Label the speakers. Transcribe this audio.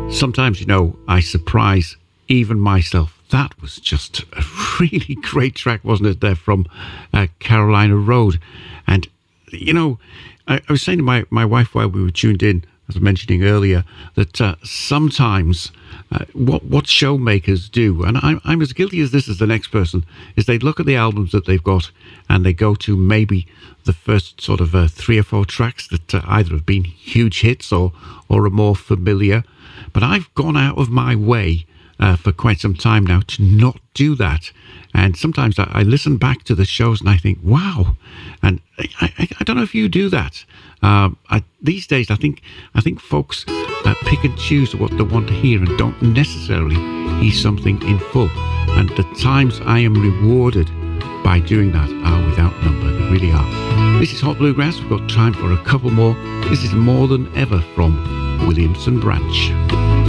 Speaker 1: Sometimes, I surprise even myself. That was just a really great track, wasn't it, there from Carolina Road. And, I was saying to my wife while we were tuned in, as I was mentioning earlier, that sometimes what showmakers do, and I'm as guilty as this as the next person, is they look at the albums that they've got and they go to maybe the first sort of 3 or 4 tracks that either have been huge hits or are more familiar. But I've gone out of my way for quite some time now to not do that. And sometimes I listen back to the shows and I think, wow. And I don't know if you do that. These days, I think folks pick and choose what they want to hear and don't necessarily hear something in full. And the times I am rewarded by doing that are without number. They really are. This is Hot Bluegrass. We've got time for a couple more. This is More Than Ever from Williamson Branch.